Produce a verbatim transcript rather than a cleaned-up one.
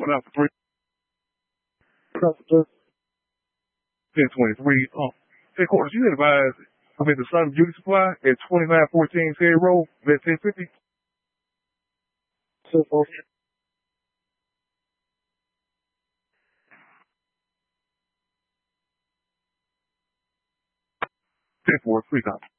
One out for three. Professor. ten twenty-three. Oh, headquarters, you advise I'm at the Sun Beauty Supply at twenty-nine fourteen Terry Road. That's ten fifty. ten four. ten four, please out.